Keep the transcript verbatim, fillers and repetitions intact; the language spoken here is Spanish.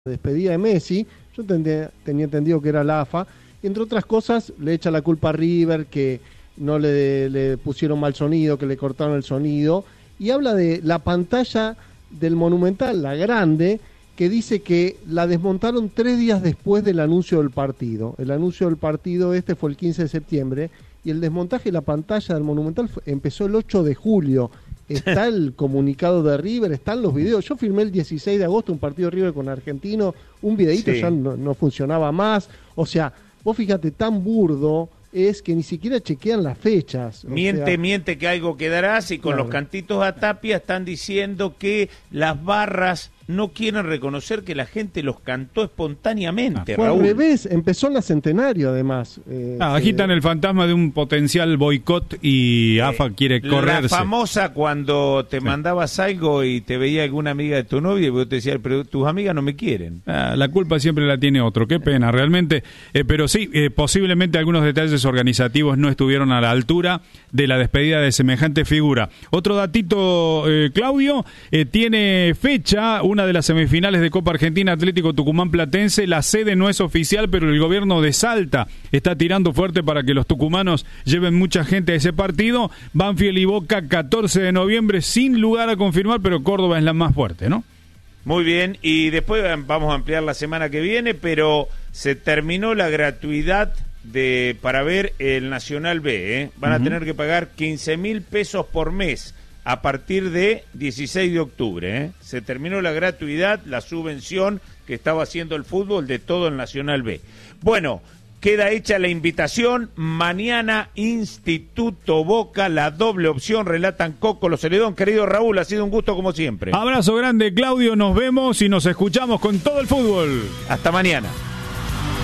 despedida de Messi, yo tenía, tenía entendido que era la A F A, y entre otras cosas le echa la culpa a River, que no le, le pusieron mal sonido, que le cortaron el sonido, y habla de la pantalla del Monumental, la grande, que dice que la desmontaron tres días después del anuncio del partido. El anuncio del partido este fue el quince de septiembre, y el desmontaje de la pantalla del Monumental fue, empezó el ocho de julio. Está el comunicado de River, están los videos. Yo filmé el dieciséis de agosto un partido de River con Argentino, un videíto, sí. ya no, no funcionaba más. O sea, vos fíjate, tan burdo es que ni siquiera chequean las fechas. Miente, sea, miente que algo quedará, y con claro. los cantitos a Tapia están diciendo que las barras no quieren reconocer que la gente los cantó espontáneamente. Ah, fue Raúl. Al revés, empezó en la Centenario además. Eh, ah, agitan eh, el fantasma de un potencial boicot y A F A eh, quiere correrse. La famosa cuando te sí. mandabas algo y te veía alguna amiga de tu novia y vos te decías, pero tus amigas no me quieren. Ah, la culpa siempre la tiene otro, qué pena realmente. Eh, pero sí, eh, posiblemente algunos detalles organizativos no estuvieron a la altura de la despedida de semejante figura. Otro datito, eh, Claudio, eh, tiene fecha una de las semifinales de Copa Argentina Atlético Tucumán Platense. La sede no es oficial, pero el gobierno de Salta está tirando fuerte para que los tucumanos lleven mucha gente a ese partido. Banfield y Boca, catorce de noviembre, sin lugar a confirmar, pero Córdoba es la más fuerte, ¿no? Muy bien, y después vamos a ampliar la semana que viene, pero se terminó la gratuidad de para ver el Nacional B, ¿eh? Van uh-huh. a tener que pagar quince mil pesos por mes a partir de dieciséis de octubre, ¿eh? Se terminó la gratuidad, la subvención que estaba haciendo el fútbol de todo el Nacional B. Bueno, queda hecha la invitación. Mañana Instituto Boca, la doble opción, relatan Coco Los Celedón. Querido Raúl, ha sido un gusto como siempre. Abrazo grande, Claudio, nos vemos y nos escuchamos con todo el fútbol. Hasta mañana.